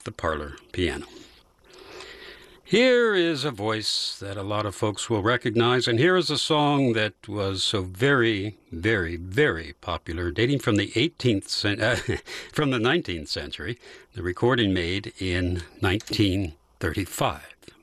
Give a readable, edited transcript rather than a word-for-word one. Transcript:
the parlor piano. Here is a voice that a lot of folks will recognize, and here is a song that was so very, very, very popular, dating from the 19th century, the recording made in 1935.